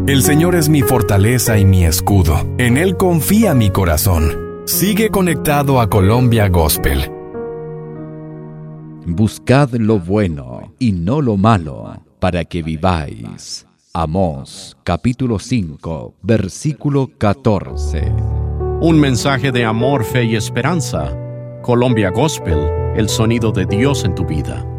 El Señor es mi fortaleza y mi escudo. En Él confía mi corazón. Sigue conectado a Colombia Gospel. Buscad lo bueno y no lo malo, para que viváis. Amós, capítulo 5, versículo 14. Un mensaje de amor, fe y esperanza. Colombia Gospel, el sonido de Dios en tu vida.